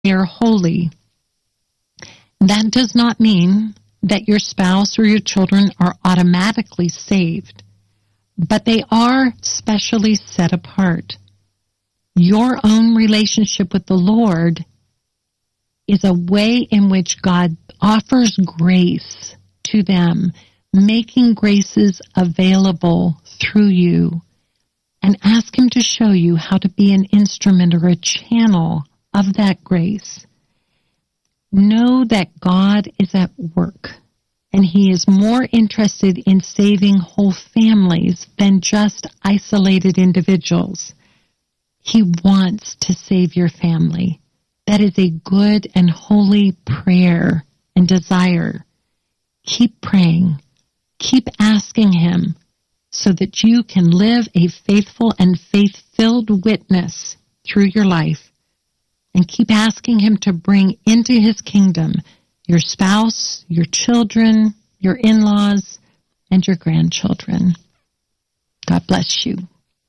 they are holy. That does not mean that your spouse or your children are automatically saved, but they are specially set apart. Your own relationship with the Lord is a way in which God offers grace to them, making graces available through you, and ask Him to show you how to be an instrument or a channel of that grace. Know that God is at work, and He is more interested in saving whole families than just isolated individuals. He wants to save your family. That is a good and holy prayer and desire. Keep praying. Keep asking Him so that you can live a faithful and faith-filled witness through your life. And keep asking Him to bring into His kingdom your spouse, your children, your in-laws, and your grandchildren. God bless you.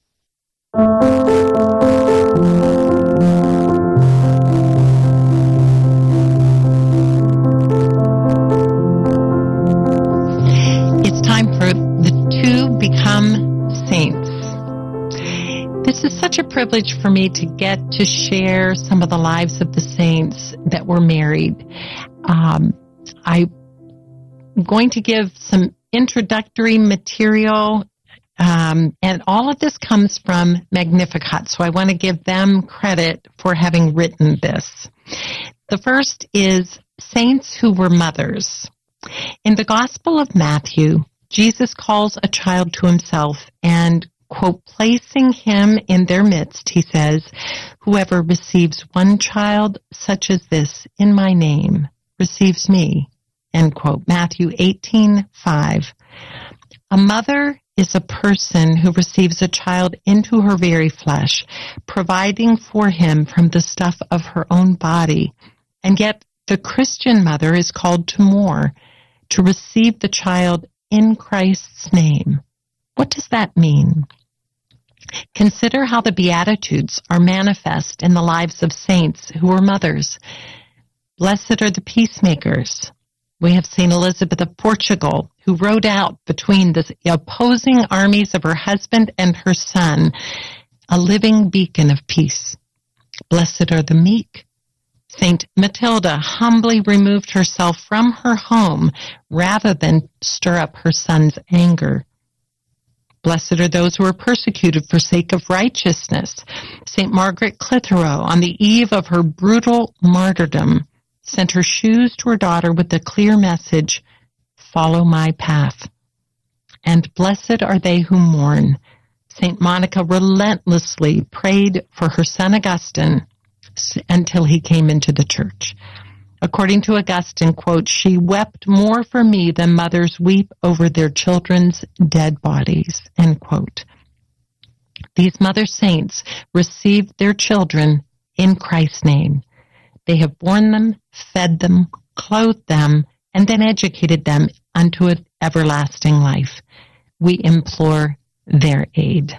It's time for the two become saints. This is such a privilege for me to get to share some of the lives of the saints that were married. I'm going to give some introductory material, and all of this comes from Magnificat, so I want to give them credit for having written this. The first is saints who were mothers. In the Gospel of Matthew, Jesus calls a child to Himself and, quote, placing him in their midst, He says, "Whoever receives one child such as this in my name receives me," end quote. Matthew 18:5. A mother is a person who receives a child into her very flesh, providing for him from the stuff of her own body. And yet the Christian mother is called to more, to receive the child in Christ's name. What does that mean? Consider how the Beatitudes are manifest in the lives of saints who were mothers. Blessed are the peacemakers. We have St. Elizabeth of Portugal, who rode out between the opposing armies of her husband and her son, a living beacon of peace. Blessed are the meek. St. Matilda humbly removed herself from her home rather than stir up her son's anger. Blessed are those who are persecuted for sake of righteousness. St. Margaret Clitheroe, on the eve of her brutal martyrdom, sent her shoes to her daughter with the clear message, "Follow my path." And blessed are they who mourn. St. Monica relentlessly prayed for her son Augustine until he came into the church. According to Augustine, quote, "She wept more for me than mothers weep over their children's dead bodies," end quote. These mother saints received their children in Christ's name. They have borne them, fed them, clothed them, and then educated them unto an everlasting life. We implore their aid.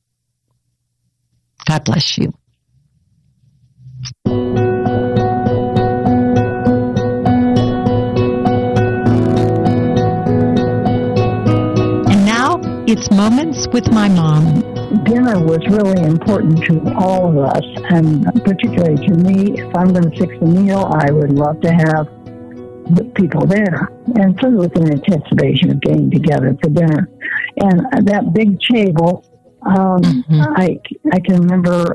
God bless you. And now it's Moments with my mom. Dinner was really important to all of us, and particularly to me. If I'm going to fix a meal, I would love to have the people there, and so with an anticipation of getting together for dinner. And that big table, I can remember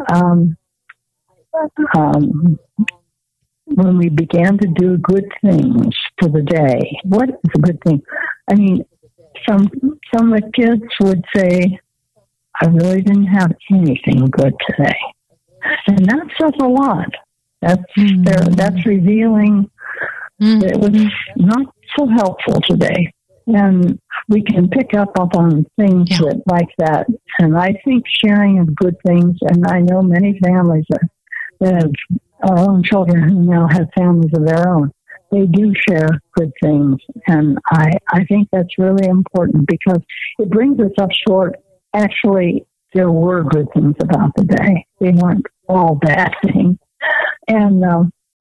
when we began to do good things for the day. What is a good thing? I mean, some of the kids would say, "I really didn't have anything good today," and that says a lot. That's revealing that it was not so helpful today, and we can pick up on things like that. And I think sharing of good things, and I know many families that have our own children who now have families of their own, they do share good things, and I think that's really important because it brings us up short. Actually, there were good things about the day. They weren't all bad things. And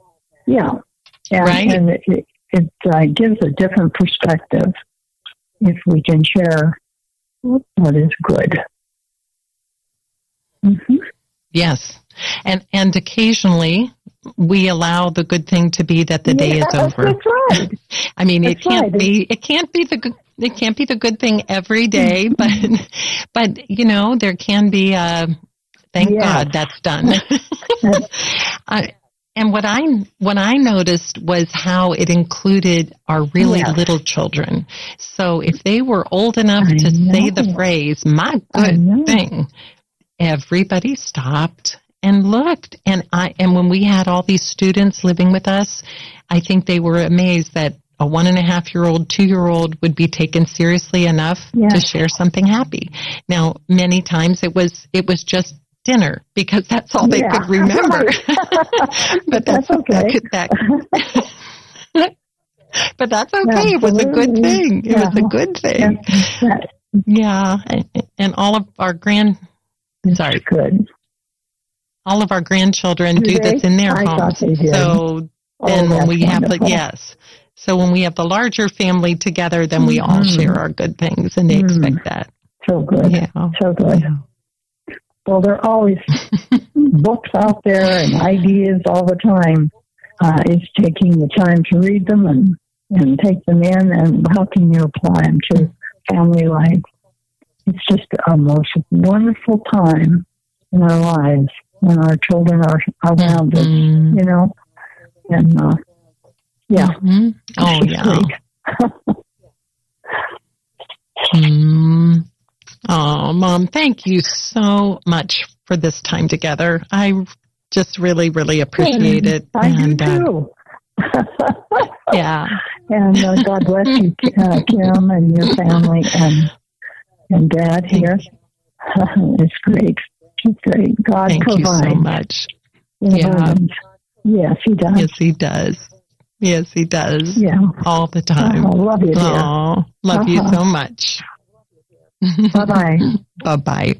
Yeah. Right? And it gives a different perspective if we can share what is good. Mm-hmm. Yes. And occasionally we allow the good thing to be that the day is over. That's right. I mean, it can't be the good thing every day, but there can be thank God that's done. And what I noticed was how it included our really little children. So if they were old enough to say the phrase, "My good thing," everybody stopped and looked. And when we had all these students living with us, I think they were amazed that a 1.5-year-old, 2-year-old would be taken seriously enough to share something happy. Now, many times it was just dinner because that's all they could remember. But that's okay. But that's okay. It was a good thing. It was a good thing. Yeah. And all of our all of our grandchildren do this in their homes. So then when we have so when we have the larger family together, then we all share our good things, and they expect that. So good. Yeah. So good. Yeah. Well, there are always books out there and ideas all the time. It's taking the time to read them and take them in, and how can you apply them to family life? It's just a most wonderful time in our lives when our children are around us, and Mm-hmm. Oh, yeah. Oh, Mom, thank you so much for this time together. I just really, really appreciate it. I do too. Yeah. And God bless you, Kim, and your family, and Dad here. It's great. It's great. God provides. Thank you so much. Yeah. Yes, He does. Yes, He does. Yes, He does. Yeah. All the time. Love you, dear. Oh, love you so much. Bye-bye. Bye-bye.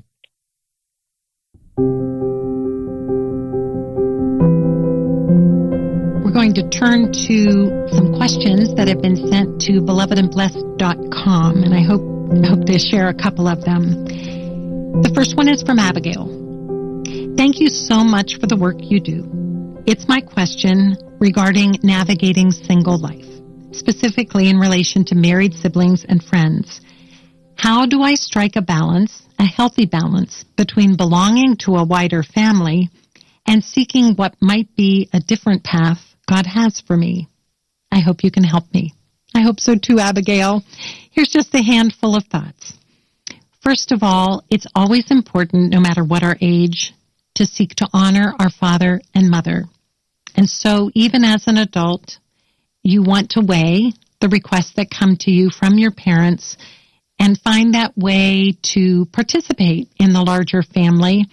We're going to turn to some questions that have been sent to belovedandblessed.com, and I hope to share a couple of them. The first one is from Abigail. Thank you so much for the work you do. It's my question regarding navigating single life, specifically in relation to married siblings and friends. How do I strike a healthy balance between belonging to a wider family and seeking what might be a different path God has for me? I hope you can help me. I hope so too, Abigail. Here's just a handful of thoughts. First of all, it's always important, no matter what our age, to seek to honor our father and mother. And so even as an adult, you want to weigh the requests that come to you from your parents and find that way to participate in the larger family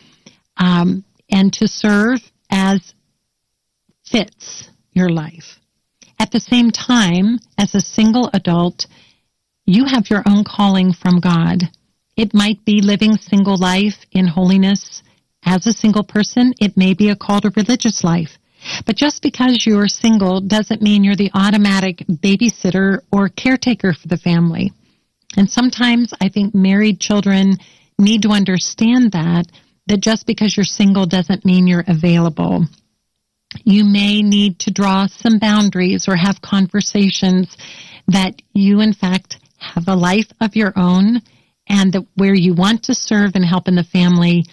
and to serve as fits your life. At the same time, as a single adult, you have your own calling from God. It might be living single life in holiness as a single person. It may be a call to religious life. But just because you're single doesn't mean you're the automatic babysitter or caretaker for the family. And sometimes I think married children need to understand that just because you're single doesn't mean you're available. You may need to draw some boundaries or have conversations that you, in fact, have a life of your own, and that where you want to serve and help in the family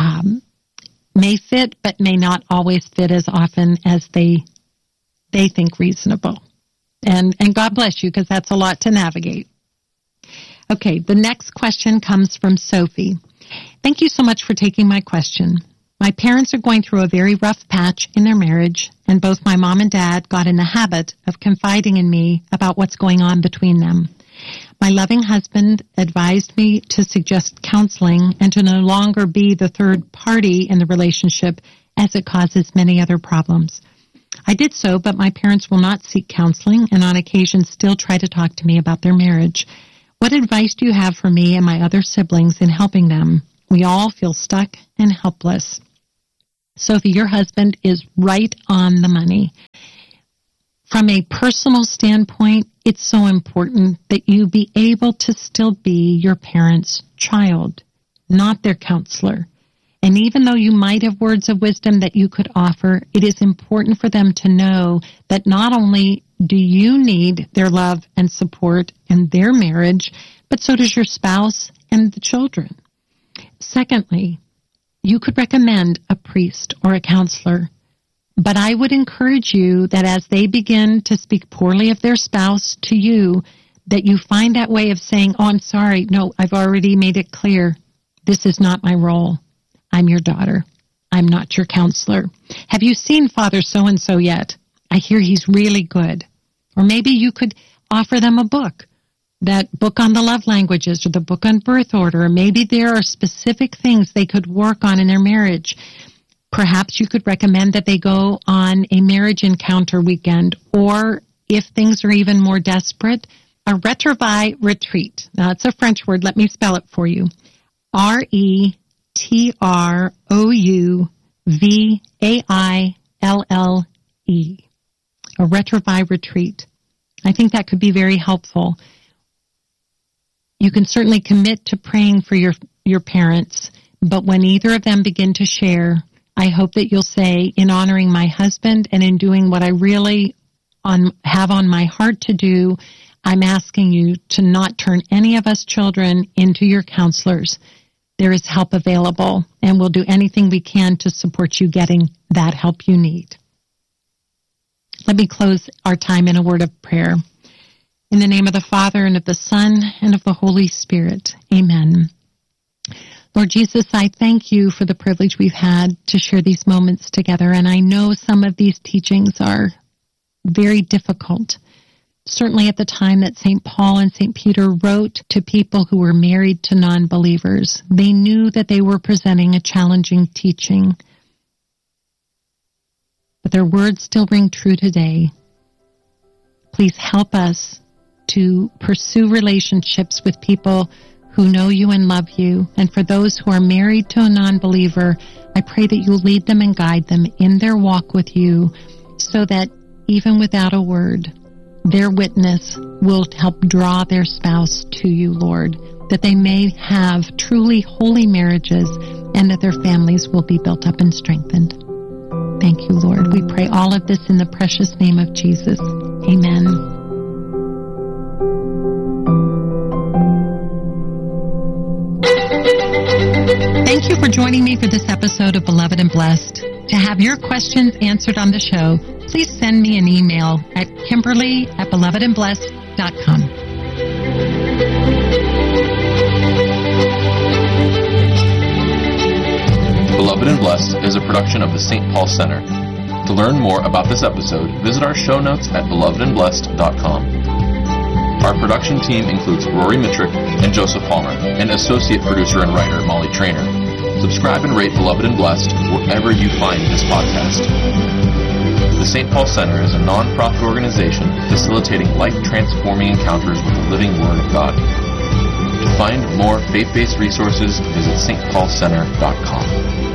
may fit, but may not always fit as often as they think reasonable. And God bless you, because that's a lot to navigate. Okay, the next question comes from Sophie. Thank you so much for taking my question. My parents are going through a very rough patch in their marriage, and both my mom and dad got in the habit of confiding in me about what's going on between them. My loving husband advised me to suggest counseling and to no longer be the third party in the relationship, as it causes many other problems. I did so, but my parents will not seek counseling and on occasion still try to talk to me about their marriage. What advice do you have for me and my other siblings in helping them? We all feel stuck and helpless. Sophie, your husband is right on the money. from a personal standpoint, it's so important that you be able to still be your parent's child, not their counselor. And even though you might have words of wisdom that you could offer, it is important for them to know that not only do you need their love and support in their marriage, but so does your spouse and the children. Secondly, you could recommend a priest or a counselor, but I would encourage you that as they begin to speak poorly of their spouse to you, that you find that way of saying, oh, I'm sorry, no, I've already made it clear. This is not my role. I'm your daughter. I'm not your counselor. Have you seen Father so-and-so yet? I hear he's really good. Or maybe you could offer them a book, that book on the love languages or the book on birth order. Or maybe there are specific things they could work on in their marriage. Perhaps you could recommend that they go on a marriage encounter weekend, or if things are even more desperate, a retrouvaille retreat. Now, it's a French word. Let me spell it for you. RETROUVAILLE. A retrouvaille retreat. I think that could be very helpful. You can certainly commit to praying for your parents, but when either of them begin to share, I hope that you'll say, in honoring my husband and in doing what I really have on my heart to do, I'm asking you to not turn any of us children into your counselors. There is help available, and we'll do anything we can to support you getting that help you need. Let me close our time in a word of prayer. In the name of the Father, and of the Son, and of the Holy Spirit. Amen. Lord Jesus, I thank you for the privilege we've had to share these moments together, and I know some of these teachings are very difficult. Certainly at the time that St. Paul and St. Peter wrote to people who were married to non-believers, they knew that they were presenting a challenging teaching. But their words still ring true today. Please help us to pursue relationships with people who know you and love you. And for those who are married to a non-believer, I pray that you'll lead them and guide them in their walk with you, so that even without a word, their witness will help draw their spouse to you, Lord, that they may have truly holy marriages and that their families will be built up and strengthened. Thank you, Lord. We pray all of this in the precious name of Jesus. Amen. Thank you for joining me for this episode of Beloved and Blessed. To have your questions answered on the show, please send me an email at Kimberly@belovedandblessed.com. Beloved and Blessed is a production of the St. Paul Center. To learn more about this episode, visit our show notes at belovedandblessed.com. Our production team includes Rory Mitrick and Joseph Palmer, and associate producer and writer Molly Trainer. Subscribe and rate Beloved and Blessed wherever you find this podcast. The St. Paul Center is a non-profit organization facilitating life-transforming encounters with the living Word of God. To find more faith-based resources, visit stpaulcenter.com.